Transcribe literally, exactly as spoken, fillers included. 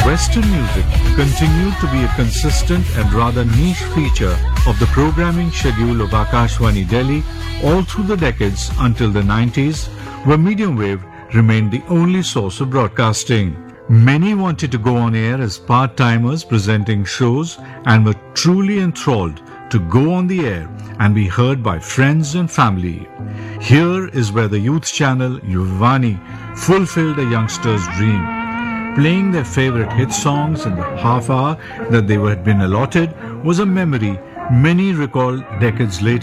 Western music continued to be a consistent and rather niche feature of the programming schedule of Akashvani Delhi all through the decades until the nineties, where medium wave remained the only source of broadcasting. Many wanted to go on air as part-timers presenting shows and were truly enthralled to go on the air and be heard by friends and family. Here is where the youth channel Yuvani fulfilled a youngster's dream. Playing their favorite hit songs in the half hour that they had been allotted was a memory many recall decades later.